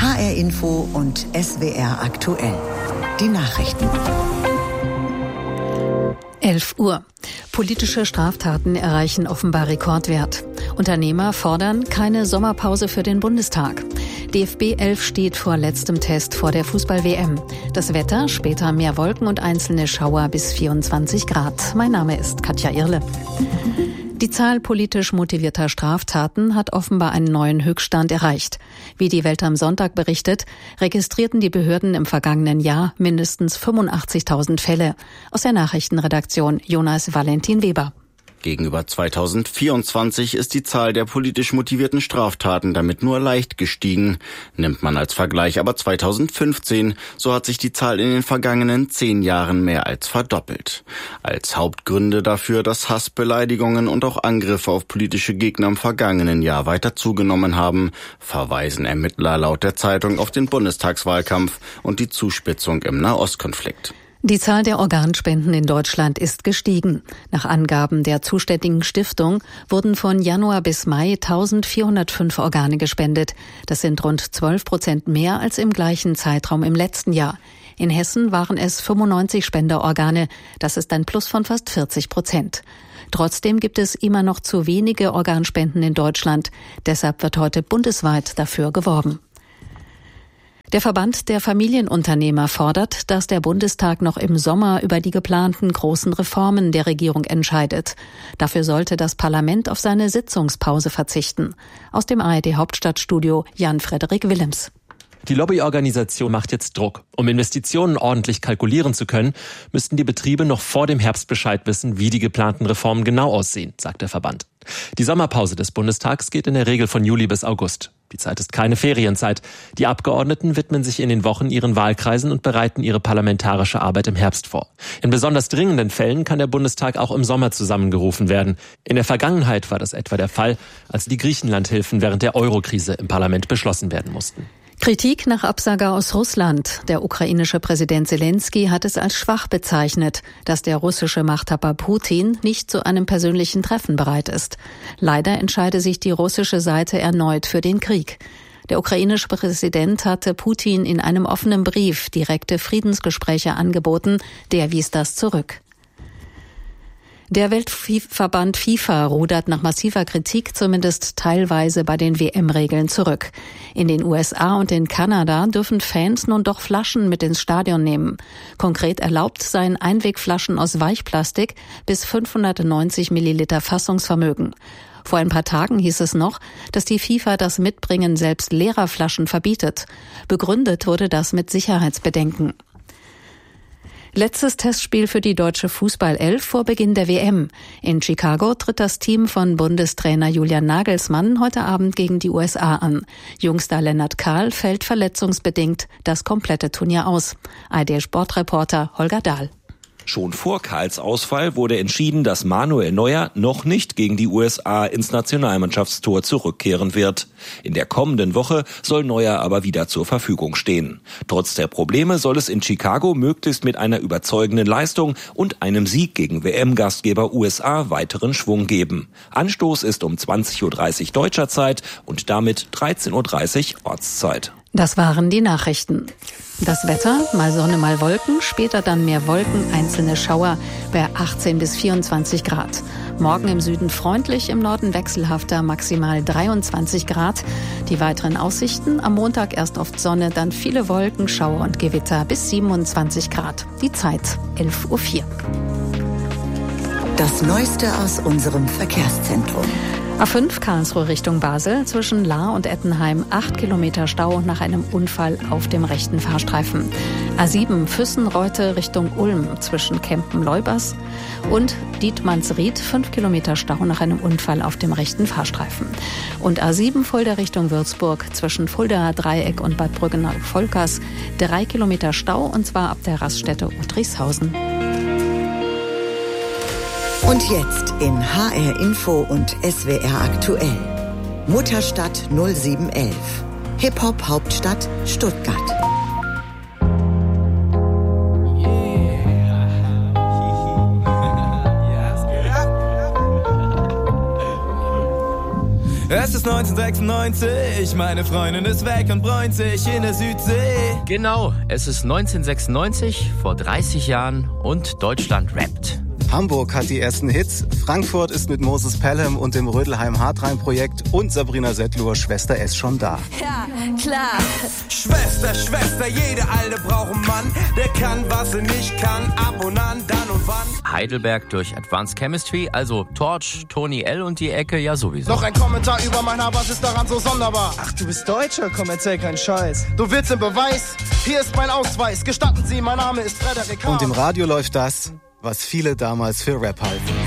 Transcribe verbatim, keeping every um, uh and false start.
H R Info und S W R aktuell. Die Nachrichten. elf Uhr. Politische Straftaten erreichen offenbar Rekordwert. Unternehmer fordern keine Sommerpause für den Bundestag. D F B elf steht vor letztem Test vor der Fußball-W M. Das Wetter, später mehr Wolken und einzelne Schauer bis vierundzwanzig Grad. Mein Name ist Katja Irle. Die Zahl politisch motivierter Straftaten hat offenbar einen neuen Höchststand erreicht. Wie die Welt am Sonntag berichtet, registrierten die Behörden im vergangenen Jahr mindestens fünfundachtzigtausend Fälle. Aus der Nachrichtenredaktion Jonas Valentin Weber. Gegenüber zweitausendvierundzwanzig ist die Zahl der politisch motivierten Straftaten damit nur leicht gestiegen. Nimmt man als Vergleich aber zweitausendfünfzehn, so hat sich die Zahl in den vergangenen zehn Jahren mehr als verdoppelt. Als Hauptgründe dafür, dass Hass, Beleidigungen und auch Angriffe auf politische Gegner im vergangenen Jahr weiter zugenommen haben, verweisen Ermittler laut der Zeitung auf den Bundestagswahlkampf und die Zuspitzung im Nahostkonflikt. Die Zahl der Organspenden in Deutschland ist gestiegen. Nach Angaben der zuständigen Stiftung wurden von Januar bis Mai eintausendvierhundertfünf Organe gespendet. Das sind rund zwölf Prozent mehr als im gleichen Zeitraum im letzten Jahr. In Hessen waren es fünfundneunzig Spenderorgane. Das ist ein Plus von fast vierzig Prozent. Trotzdem gibt es immer noch zu wenige Organspenden in Deutschland. Deshalb wird heute bundesweit dafür geworben. Der Verband der Familienunternehmer fordert, dass der Bundestag noch im Sommer über die geplanten großen Reformen der Regierung entscheidet. Dafür sollte das Parlament auf seine Sitzungspause verzichten. Aus dem A R D-Hauptstadtstudio Jan-Frederik Willems. Die Lobbyorganisation macht jetzt Druck. Um Investitionen ordentlich kalkulieren zu können, müssten die Betriebe noch vor dem Herbst Bescheid wissen, wie die geplanten Reformen genau aussehen, sagt der Verband. Die Sommerpause des Bundestags geht in der Regel von Juli bis August. Die Zeit ist keine Ferienzeit. Die Abgeordneten widmen sich in den Wochen ihren Wahlkreisen und bereiten ihre parlamentarische Arbeit im Herbst vor. In besonders dringenden Fällen kann der Bundestag auch im Sommer zusammengerufen werden. In der Vergangenheit war das etwa der Fall, als die Griechenlandhilfen während der Euro-Krise im Parlament beschlossen werden mussten. Kritik nach Absage aus Russland. Der ukrainische Präsident Zelensky hat es als schwach bezeichnet, dass der russische Machthaber Putin nicht zu einem persönlichen Treffen bereit ist. Leider entscheide sich die russische Seite erneut für den Krieg. Der ukrainische Präsident hatte Putin in einem offenen Brief direkte Friedensgespräche angeboten, der wies das zurück. Der Weltverband FIFA rudert nach massiver Kritik zumindest teilweise bei den W M-Regeln zurück. In den U S A und in Kanada dürfen Fans nun doch Flaschen mit ins Stadion nehmen. Konkret erlaubt seien Einwegflaschen aus Weichplastik bis fünfhundertneunzig Milliliter Fassungsvermögen. Vor ein paar Tagen hieß es noch, dass die FIFA das Mitbringen selbst leerer Flaschen verbietet. Begründet wurde das mit Sicherheitsbedenken. Letztes Testspiel für die deutsche Fußball-Elf vor Beginn der W M. In Chicago tritt das Team von Bundestrainer Julian Nagelsmann heute Abend gegen die U S A an. Jungstar Lennart Kahl fällt verletzungsbedingt das komplette Turnier aus. A R D-Sportreporter Holger Dahl. Schon vor Kahls Ausfall wurde entschieden, dass Manuel Neuer noch nicht gegen die U S A ins Nationalmannschaftstor zurückkehren wird. In der kommenden Woche soll Neuer aber wieder zur Verfügung stehen. Trotz der Probleme soll es in Chicago möglichst mit einer überzeugenden Leistung und einem Sieg gegen W M-Gastgeber U S A weiteren Schwung geben. Anstoß ist um zwanzig Uhr dreißig deutscher Zeit und damit dreizehn Uhr dreißig Ortszeit. Das waren die Nachrichten. Das Wetter, mal Sonne, mal Wolken, später dann mehr Wolken, einzelne Schauer bei achtzehn bis vierundzwanzig Grad. Morgen im Süden freundlich, im Norden wechselhafter, maximal dreiundzwanzig Grad. Die weiteren Aussichten, am Montag erst oft Sonne, dann viele Wolken, Schauer und Gewitter bis siebenundzwanzig Grad. Die Zeit elf Uhr vier. Das Neueste aus unserem Verkehrszentrum. A fünf Karlsruhe Richtung Basel, zwischen Lahr und Ettenheim acht Kilometer Stau nach einem Unfall auf dem rechten Fahrstreifen. A sieben Füssen-Reute Richtung Ulm, zwischen Kempen-Leubers und Dietmannsried fünf Kilometer Stau nach einem Unfall auf dem rechten Fahrstreifen. Und A sieben Fulda Richtung Würzburg, zwischen Fuldaer Dreieck und Bad Brüggen-Volkers drei Kilometer Stau, und zwar ab der Raststätte Uttrichshausen. Und jetzt in H R Info und S W R aktuell. Mutterstadt null sieben elf. Hip-Hop-Hauptstadt Stuttgart. Es ist neunzehnhundertsechsundneunzig, meine Freundin ist weg und bräunt sich in der Südsee. Genau, es ist neunzehnhundertsechsundneunzig, vor dreißig Jahren und Deutschland rappt. Hamburg hat die ersten Hits, Frankfurt ist mit Moses Pelham und dem Rödelheim-Hartrein-Projekt und Sabrina Settler Schwester S schon da. Ja, klar. Schwester, Schwester, jede Alte braucht einen Mann, der kann, was er nicht kann, ab und an, dann und wann. Heidelberg durch Advanced Chemistry, also Torch, Tony L. und die Ecke ja sowieso. Noch ein Kommentar über mein Haar, was ist daran so sonderbar? Ach, du bist Deutscher, komm, erzähl keinen Scheiß. Du willst den Beweis? Hier ist mein Ausweis, gestatten Sie, mein Name ist Frederik H. Und im Radio läuft das, was viele damals für Rap halten.